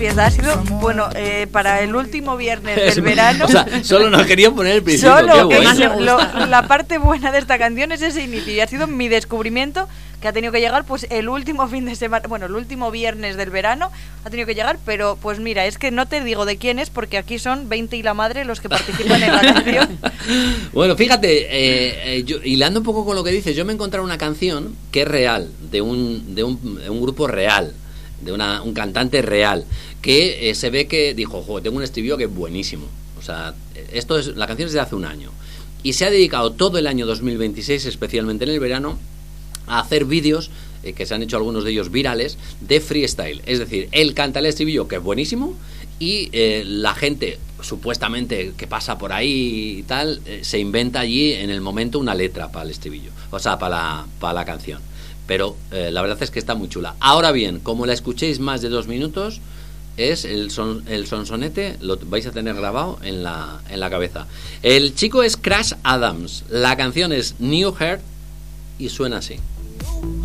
Ha sido, bueno, para el último viernes del verano. O sea, solo nos querían poner el principio. Solo, qué más bueno. la parte buena de esta canción es ese inicio. Y ha sido mi descubrimiento, que ha tenido que llegar pues el último fin de semana, bueno, el último viernes del verano ha tenido que llegar, pero pues mira, es que no te digo de quién es, porque aquí son 20 y la madre los que participan en la canción. Bueno, fíjate, yo, hilando un poco con lo que dices, yo me he encontrado una canción que es real, de un grupo real, de un cantante real, que se ve que dijo, joder, tengo un estribillo que es buenísimo. O sea, la canción es de hace un año. Y se ha dedicado todo el año 2026, especialmente en el verano, a hacer vídeos, que se han hecho algunos de ellos virales, de freestyle. Es decir, él canta el estribillo, que es buenísimo, y la gente, supuestamente, que pasa por ahí y tal, se inventa allí en el momento una letra para el estribillo. O sea, para la canción. Pero la verdad es que está muy chula. Ahora bien, como la escuchéis más de 2 minutos, es el sonsonete, lo vais a tener grabado en la cabeza. El chico es Crash Adams, la canción es New Heart y suena así.